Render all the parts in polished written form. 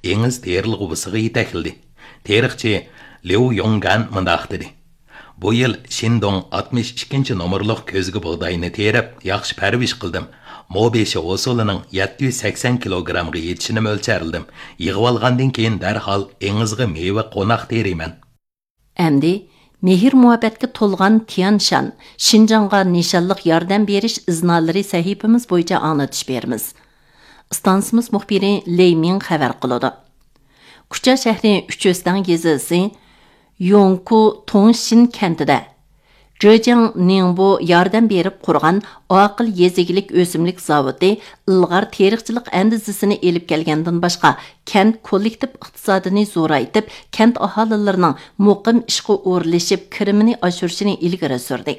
еңіз дерлік ұбысығы етәкілді. Теріқчі Леу Йонган мұндақ деді. Bu yıl Shindong 62 номерлық көзгі бұғдайны теріп, яқшы пәрвиш қылдым. Мобеші осылының 780 килограмға етшіні мөлчәрілдім. Иғып алғанден кейін дәрхал еңізгі мейві қонақ теремен. Әмді, мехір muhabbetке толған Тияншан, Шинжанға нишанлық ярдәм беріш iznalları sahipimiz boyunca anlatış berimiz. Stansımız muhbiri Lei Ming xəbər qılıdı. Kucha şəhri Üçöstən gezisi Yongku Tongshin kentida Zhejiang Ningbo yardım berib qurgan aqil yezigilik o'simlik zavodi ilg'or terixchilik andizisini elib kelgandan boshqa kent kollektiv iqtisodini zo'raytib, kent aholilarining muqim ishga o'rlashib, kirimini oshirishini ilgari surdi.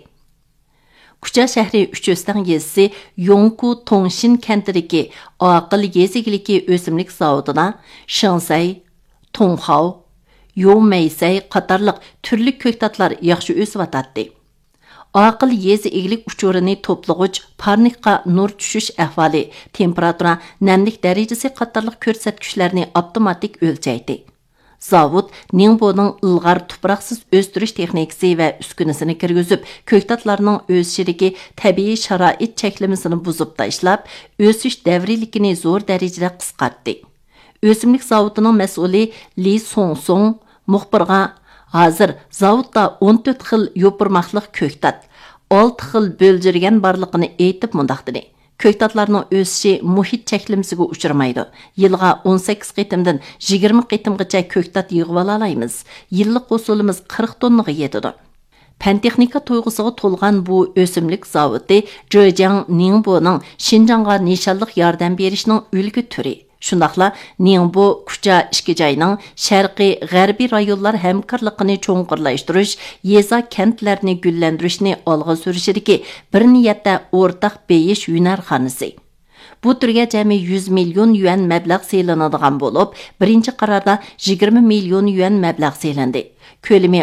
Kucha shahri Üçöstän gezisi Yongku Tongshin kentidagi aqil yezigiliki o'simlik zavodida Shansai, Tonghao, Yo'meysay qatarlıq türlü köktatlar yaxşı o'sib Aqil yezi eglik uchurini to'plag'ich parnikqa nur tushish ahvoli, temperatura, namlik darajasi qatarlıq ko'rsatkichlarni avtomatik o'lchaydi. Zavod Ningboning ilg'or tuproqsiz o'stirish texnikasi va uskunasini kirgizib, ko'ktatlarning o'sishidagi tabiiy sharoit cheklamasini buzib tashlab, o'sish davriligini zo'r darajada qisqartdi. O'simlik zavodining mas'uli Li Songsong muxbirga hozir zavodda 14 xil yo'pirmoqliq ko'ktat, 6 xil bo'ljirgan barliqini aytib mundaq dedi. Ko'ktatlarning o'sishi muhit cheklimasiga uchramaydi. Yilga 18 qitimdan 20 qitimgacha ko'ktat yig'ib olaymiz. Yillik hosilimiz 40 tonnaga yetadi. Pan-texnika to'yg'usiga to'lgan bu o'simlik zavodi Zhejiang Ningboning Xinjiangga nishonliq yordam berishning ulgu turi. Shundaqla Ningbo Kucha ishkijoyning sharqiy g'arbiy rayonlar hamkorligini cho'nqurlashtirish, yeza kentlarni gullantirishni olg'a surishidagi bir niyatda o'rtaq beyish yunarxonasi. Bu turga jami 100 million yuan mablag' selanadigan bo'lib, birinchi qarorda 20 million yuan mablag' selandi. Ko'lami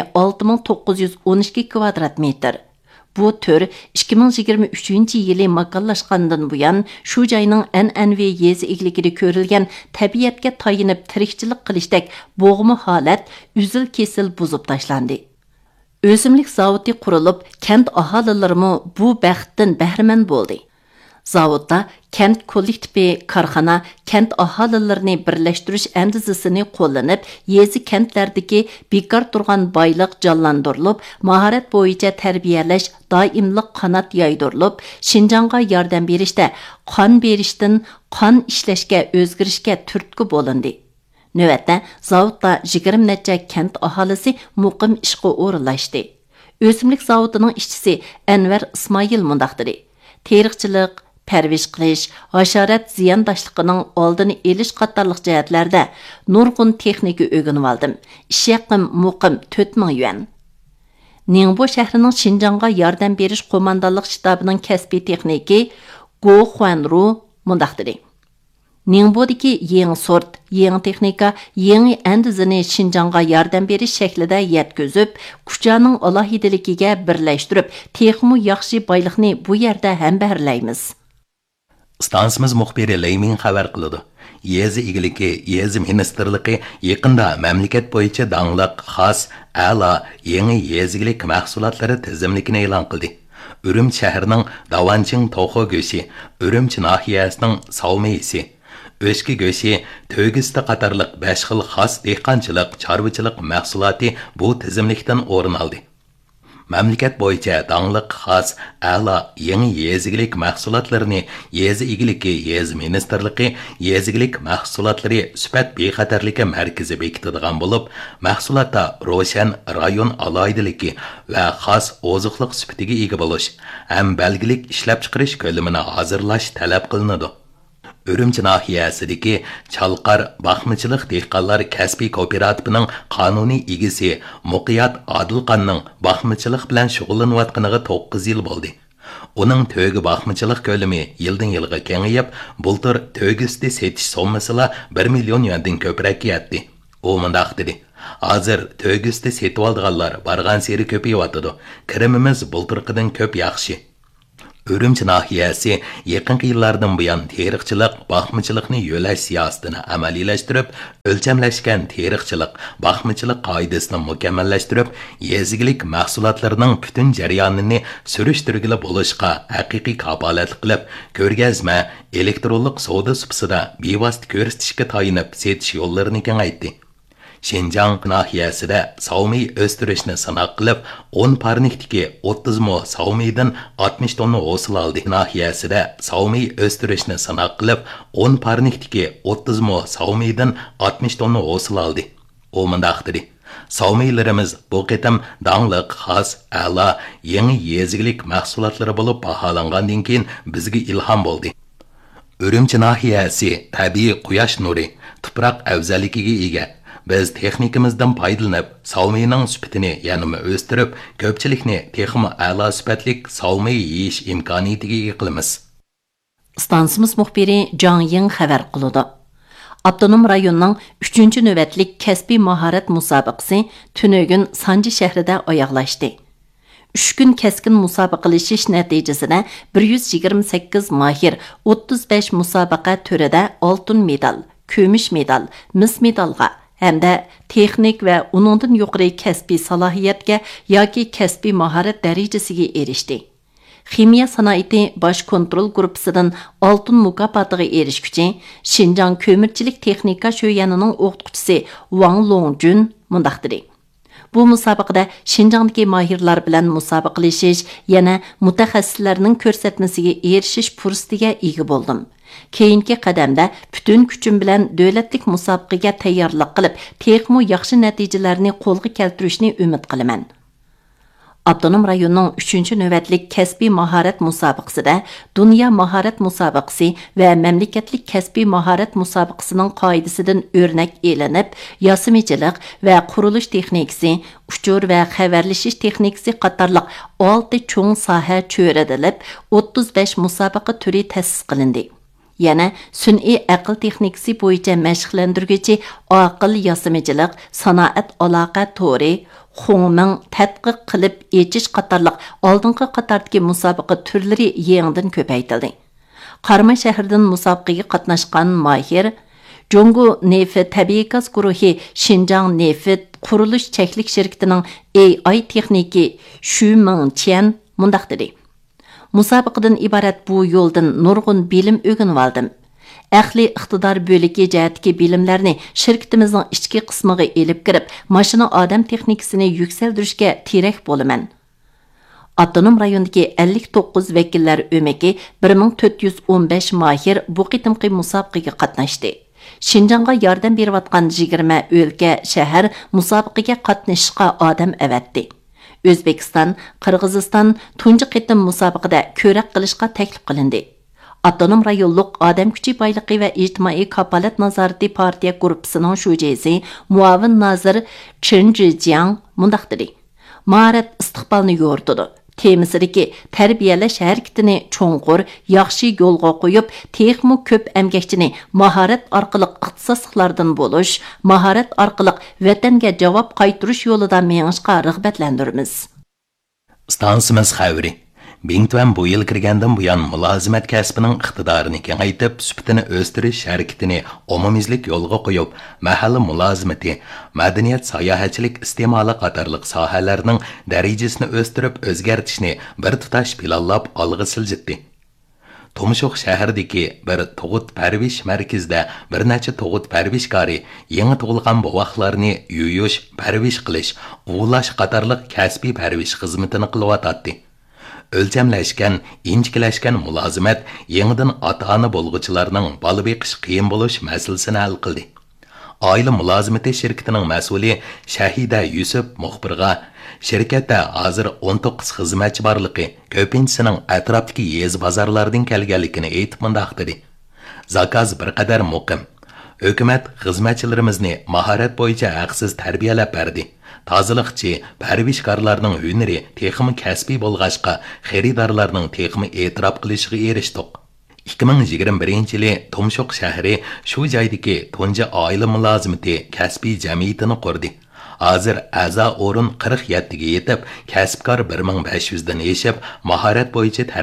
6912 kvadrat metr. Bu tür 2023 yılı makallaşqandan buyan şu joyning an'anaviy yezi egligida ko'rilgan tabiatga tayinib tirikchilik qilishdek bo'g'mi holat uzil kesil buzib tashlandi. O'simlik zavodi qurilib, kent aholilarimi bu baxtdan bahramand bo'ldi. Zavodda kent kollektivi korxona kent aholilarini birlashtirish andizisini qo'llanib, yezi kentlardagi bekor turgan boyliq jonlantirilib, mahorat bo'yicha tarbiyalash doimliq qanot yoydirilib, Xinjiangga yordam berishda qon berishdan qon ishlashga o'zgarishga turtki bo'lindi. Navbatda zavodda 20 necha kent aholisi muqim ishga o'rinlashdi. O'simlik zavodining ishchisi Anvar Ismoil mundaq dedi. Terixchilik pərviş qilish, hasharat ziyondoshligining oldini elish qatorliq jihatlarda nurg'un texnika o'rganib oldim. Ish haqim muqim 4000 yuan. Ningbo shahrining Xinjiangga yordam berish qo'mondonlik shtabining kasbiy texniki Go Huanru mundaq dedi. Ningbodagi yangi sort, yangi texnika, yangi andizini Xinjiangga yordam berish shaklida yetkazib, Kuchaning alohidaligiga birlashtirib, texmu yaxshi boyliqni bu yerda ham bahralaymiz. Stansimiz muxbiri Lei Ming xabar qiladi. Yezi egiligi, yezi ministerligi yaqinda mamlakat bo'yicha dangliq, xos, a'lo, yangi yezigilik mahsulotlari tizimligini e'lon qildi. Urumchi shahrining Davanching to'xo go'shi, Urumchi nahiyasining Savmeysi, O'shki go'shi, To'gista qatorliq 5 xil xos dehqonchilik, chorvachilik mahsuloti bu tizimlikdan o'rin oldi. Mamlakat bo'yicha dangliq, xos, a'lo, yangi yezigilik mahsulotlarini yezi egiligi, yezi ministerligi yezigilik mahsulotlari sifat bexatarligi markazi bekitadigan bo'lib, mahsulotda ro'shan rayon aloydiligi va xos oziqliq sifatiga ega bo'lish ham belgilik ishlab chiqarish ko'lamini hozirlash talab qilinadi. Urumchi nahiyasidagi Chalqar Baxmichilik dehqonlar kasbiy kooperativining qonuniy egasi Muqiyat Adilqonning baxmichilik bilan shug'ullanayotganiga 9 yil bo'ldi. Uning to'gi baxmichilik ko'lami yildan yilga kengayib, bultur to'gisida setish sommasi 1 million yuandan ko'proq yetdi. U mundaq dedi: "Hozir to'gisida setib olganlar bargan seri ko'payyotdi. Kirimimiz bulturqidan ko'p yaxshi." Ürümçi nahiyasi yaqinqi yillardan buyon teriqchilik, baxmachilikni yo'lash siyosatini amaliyleştirib, o'lchamlashgan teriqchilik, baxmachilik qoidasini mukammallashtirib, yezigilik mahsulotlarining butun jarayonini surishtirgili bo'lishga haqiqiy kapolat qilib, ko'rgazma, elektronlik savdo subsida bevosita ko'rsatishga tayinib, setish yo'llarini kengaytdi. Şinjan nahiyasida savmi o'stirishni sinoq qilib, 10 parnikdagi 30 mo savmidan 60 tonna hosil oldi. Nahiyasida savmi o'stirishni sinoq qilib, 10 parnikdagi 30 mo savmidan 60 tonna hosil oldi. O mundaq dedi. Savmilarimiz bu qitim dangliq, xos, a'lo, yangi yezigilik mahsulotlari bo'lib baholangandan keyin bizga ilhom bo'ldi. Ürümçi nahiyasi tabiiy quyosh nuri, tuproq afzalligiga ega. Biz texnikamizdan foydalanib, savmining sifatini yanada o'stirib, ko'pchilikni texmi a'lo sifatlik savmi yeyish imkoniyatiga ega qilamiz. Stansimiz muxbiri Jang Ying xabar qildi. Abdunum rayonunun 3. növbətlik kəsbi maharat musobaqasi tünögün Sanji şəhrində oyoqlashdi. 3 gün keskin musobaqalashish natijasida 128 mahir 35 musobaqa turida oltin medal, kumush medal, mis medalga hamda texnik va uningdan yuqori kasbiy salohiyatga yoki kasbiy mahorat darajasiga erishdi. Ximiya sanoati bosh kontrol gruppasidan oltin mukofotiga erishguchi Xinjiang ko'mirchilik texnika sho'yanining o'qituvchisi Wang Longjun mundaq dedi. Bu musobaqada Xinjiangdagi mahirlar bilan musobaqalashish, yana mutaxassislarning ko'rsatmasiga erishish fursatiga ega bo'ldim. Keyingi qadamda butun kuchim bilan davlatlik musobaqaga tayyorlik qilib, texmo yaxshi natijalarni qo'lga keltirishni umid qilaman. Abdunum rayonunun 3. növbətlik kəsbi maharat musobaqasida Dünya maharat musobaqası və məmləkətlik kəsbi maharat musobaqasının qoidasidan örnek elinib, yasimichilik və quruluş texnikasi, uçur və xəbərləşiş texnikasi qatarlıq 6 çoğun sahə çöredilib, 35 musobaqa türü təsis qilindi. Yana sun'iy aql texnikasi bo'yicha mashqlantiruvchi aql yasimichilik, sanoat aloqa to'ri, Xongming tadqiq qilib echish qatorliq oldingi qatordagi musobaqa turlari yangidan ko'paytirildi. Qarama shahridan musobaqaga qatnashgan mahir Jongo Neft tabiiy gaz guruhi Xinjiang Neft qurilish cheklik shirkatining AI texniki Shu Mingqian mundaq dedi. Musobaqadan iborat bu yo'ldan nurg'un bilim o'rganib oldim. Әхли iqtidor bo'ligi jihatdagi bilimlarni shirkatimizning ichki qismiga elib kirib, mashina odam texnikasini yuksaltirishga terak bo'laman. Abdunum rayonidagi 59 vakillar o'maki 1415 mahir bu qitimqi musobaqaga qatnashdi. Xinjiangga yordam berayotgan 20 o'lka, shahar musobaqaga qatnashishga odam avatdi. O'zbekiston, Qirg'iziston tunji qitim musobaqada ko'rak qilishga taklif qilindi. Abdunum rayonluq odam kuchi boyligi va ijtimoiy kapolat nazorati partiya guruhisining shujasi muavin nazir Chen Zhijiang mundaq dedi. Maharat istiqbolni yo'rtidi. Temisidagi tarbiyalash harakatini cho'nqur, yaxshi yo'lga qo'yib, texmo ko'p emgakchini maharat orqali ixtisosliklardan bo'lish, maharat orqali vatanga javob qaytarish yo'lida mengishga rag'batlantiramiz. Stansimiz xavri Bingtuan bu yil kirgandan buyon mulozimat kasbining iqtidorini kengaytib, sifatini o'stirish harakatini umumiylik yo'lga qo'yib, mahalla mulozimati, madaniyat, sayohatchilik iste'moli qatorliq sohalarning darajasini o'stirib, o'zgartishni bir tutash planlab olg'a siljitdi. Tumshuq shahridagi bir tug'ut parvish markazida bir necha tug'ut parvishkori yangi tug'ilgan bovoqlarni yuyish, parvish qilish, uvlash qatorliq kasbiy parvish xizmatini qilyotdi. O'lchamlashgan, inchikilashgan mulozimat yangidan ota-ona bo'lg'uchilarning bola beqish qiyin bo'lish masalasini hal qildi. Oila mulozimati shirkatining mas'uli Shahida Yusuf muxbirga shirkatda hozir 19 xizmatchi borligi, ko'pinchisining atrofdagi yez bozorlardan kelganligini aytib mundaq dedi. Zakaz bir qadar muqim. Hukumat xizmatchilarimizni mahorat bo'yicha haqsiz tarbiyalab berdi. Tozaliqchi, parvishkorlarning hunari texmi kasbiy bo'lg'achqa xaridorlarning texmi e'tirof qilishiga erishdik. 2021-yili Tumshuq shahri shu joydagi tunji oila mulozimati kasbiy jamiyatini qurdi. Hozir a'zo o'rin 47 ga yetib, kasbkor 1500 dan eshib, mahorat bo'yicha